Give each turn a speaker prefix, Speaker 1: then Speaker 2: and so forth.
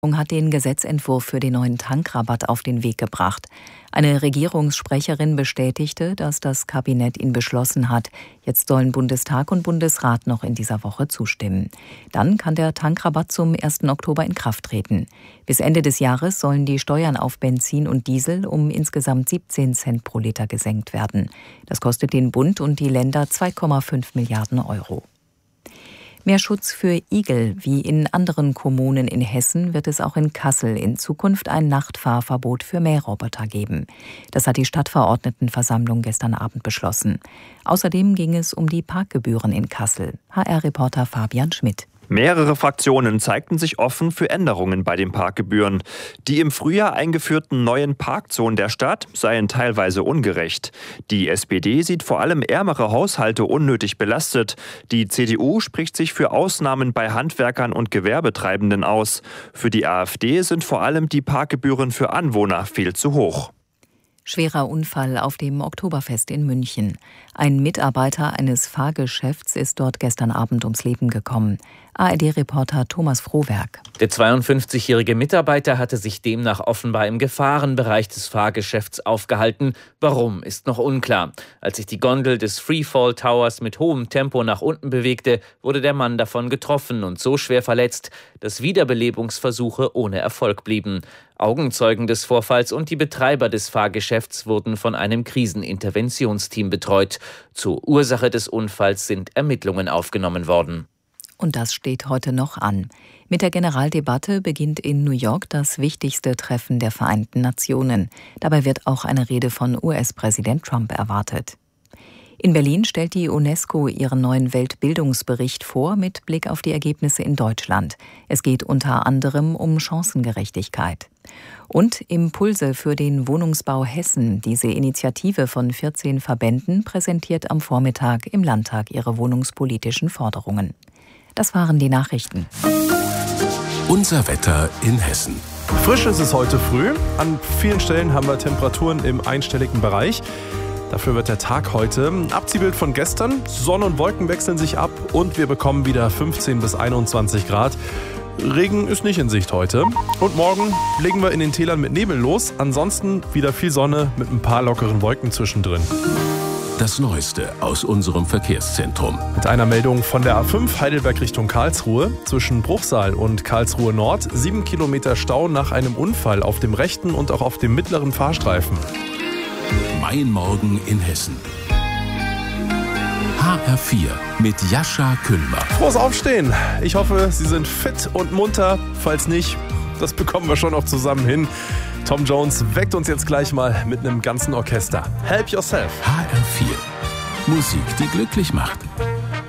Speaker 1: Hat den Gesetzentwurf für den neuen Tankrabatt auf den Weg gebracht. Eine Regierungssprecherin bestätigte, dass das Kabinett ihn beschlossen hat. Jetzt sollen Bundestag und Bundesrat noch in dieser Woche zustimmen. Dann kann der Tankrabatt zum 1. Oktober in Kraft treten. Bis Ende des Jahres sollen die Steuern auf Benzin und Diesel um insgesamt 17 Cent pro Liter gesenkt werden. Das kostet den Bund und die Länder 2,5 Milliarden Euro. Mehr Schutz für Igel wie in anderen Kommunen in Hessen wird es auch in Kassel in Zukunft ein Nachtfahrverbot für Mähroboter geben. Das hat die Stadtverordnetenversammlung gestern Abend beschlossen. Außerdem ging es um die Parkgebühren in Kassel. HR-Reporter Fabian Schmidt.
Speaker 2: Mehrere Fraktionen zeigten sich offen für Änderungen bei den Parkgebühren. Die im Frühjahr eingeführten neuen Parkzonen der Stadt seien teilweise ungerecht. Die SPD sieht vor allem ärmere Haushalte unnötig belastet. Die CDU spricht sich für Ausnahmen bei Handwerkern und Gewerbetreibenden aus. Für die AfD sind vor allem die Parkgebühren für Anwohner viel zu hoch.
Speaker 1: Schwerer Unfall auf dem Oktoberfest in München. Ein Mitarbeiter eines Fahrgeschäfts ist dort gestern Abend ums Leben gekommen. ARD-Reporter Thomas Frohwerk.
Speaker 3: Der 52-jährige Mitarbeiter hatte sich demnach offenbar im Gefahrenbereich des Fahrgeschäfts aufgehalten. Warum, ist noch unklar. Als sich die Gondel des Freefall Towers mit hohem Tempo nach unten bewegte, wurde der Mann davon getroffen und so schwer verletzt, dass Wiederbelebungsversuche ohne Erfolg blieben. Augenzeugen des Vorfalls und die Betreiber des Fahrgeschäfts wurden von einem Kriseninterventionsteam betreut. Zur Ursache des Unfalls sind Ermittlungen aufgenommen worden.
Speaker 1: Und das steht heute noch an. Mit der Generaldebatte beginnt in New York das wichtigste Treffen der Vereinten Nationen. Dabei wird auch eine Rede von US-Präsident Trump erwartet. In Berlin stellt die UNESCO ihren neuen Weltbildungsbericht vor mit Blick auf die Ergebnisse in Deutschland. Es geht unter anderem um Chancengerechtigkeit. Und Impulse für den Wohnungsbau Hessen. Diese Initiative von 14 Verbänden präsentiert am Vormittag im Landtag ihre wohnungspolitischen Forderungen. Das waren die Nachrichten.
Speaker 4: Unser Wetter in Hessen.
Speaker 5: Frisch ist es heute früh. An vielen Stellen haben wir Temperaturen im einstelligen Bereich. Dafür wird der Tag heute ein Abziehbild von gestern. Sonne und Wolken wechseln sich ab und wir bekommen wieder 15 bis 21 Grad. Regen ist nicht in Sicht heute. Und morgen legen wir in den Tälern mit Nebel los. Ansonsten wieder viel Sonne mit ein paar lockeren Wolken zwischendrin.
Speaker 4: Das Neueste aus unserem Verkehrszentrum.
Speaker 5: Mit einer Meldung von der A5 Heidelberg Richtung Karlsruhe. Zwischen Bruchsal und Karlsruhe Nord 7 Kilometer Stau nach einem Unfall auf dem rechten und auch auf dem mittleren Fahrstreifen.
Speaker 4: Mein Morgen in Hessen. HR4 mit Jascha Küllmer.
Speaker 5: Frohes Aufstehen. Ich hoffe, Sie sind fit und munter. Falls nicht, das bekommen wir schon noch zusammen hin. Tom Jones weckt uns jetzt gleich mal mit einem ganzen Orchester. Help Yourself.
Speaker 4: HR4. Musik, die glücklich macht.